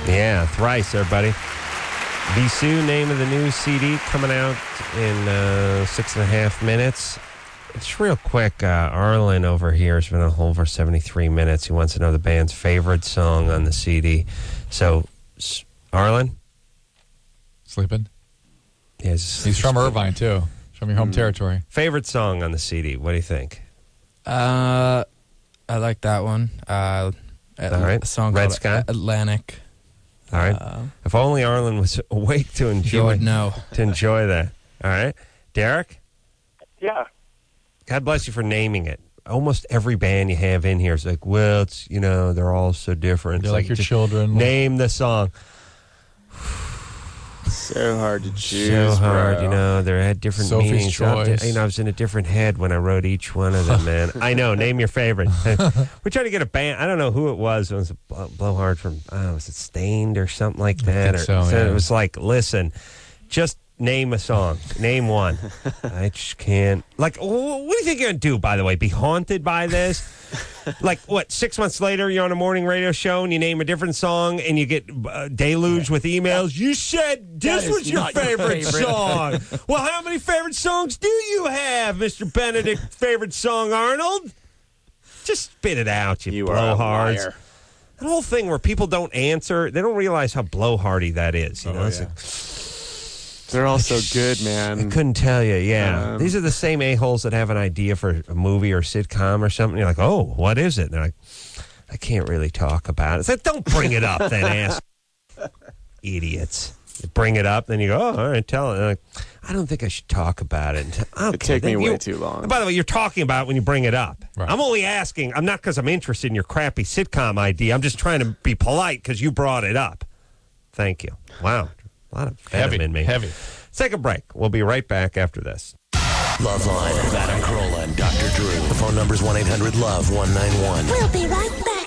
Yeah, Thrice, everybody. Bisou, name of the new CD, coming out in 6.5 minutes. It's real quick. Arlen over here has been on hold for 73 minutes. He wants to know the band's favorite song on the CD. So, Arlen? Sleeping? Yeah, he's from Irvine, too. From your home territory. Favorite song on the CD, what do you think? I like that one. All right. A song Red called Sky? Atlantic. All right. If only Arlen was awake to enjoy, You would know. to enjoy that. All right. Derek? Yeah. God bless you for naming it. Almost every band you have in here is like, well, it's, they're all so different. They're like your children. Name the song. So hard to choose. So hard, bro. They had different Sophie's meanings. Choice. I was in a different head when I wrote each one of them, man. I know. Name your favorite. We're trying to get a band. I don't know who it was. It was a Blowhard from, was it Stained or something like that? I think so, yeah. It was like, listen, just name a song. Name one. I just can't. Like, what do you think you're going to do, by the way? Be haunted by this? Like, what, 6 months later, you're on a morning radio show and you name a different song and you get deluged with emails. You said this was your favorite song. Well, how many favorite songs do you have, Mr. Benedict? Favorite song, Arnold? Just spit it out, you blowhards. Liar. That whole thing where people don't answer, they don't realize how blowhardy that is. It's yeah. like, They're all so good, I man. couldn't tell you, yeah. These are the same a-holes that have an idea for a movie or sitcom or something. You're like, oh, what is it? And they're like, I can't really talk about it. It's like, don't bring it up, then, ass. Idiots. You bring it up, then you go, oh, all right, tell it. Like, I don't think I should talk about it. Okay, It'd take me then way too long. By the way, you're talking about it when you bring it up. Right. I'm only asking. I'm not because I'm interested in your crappy sitcom idea. I'm just trying to be polite because you brought it up. Thank you. Wow. A lot of venom in me. Heavy. Let's take a break. We'll be right back after this. Loveline with Adam Carolla and Dr. Drew. The phone number is 1-800-LOVE-191. We'll be right back.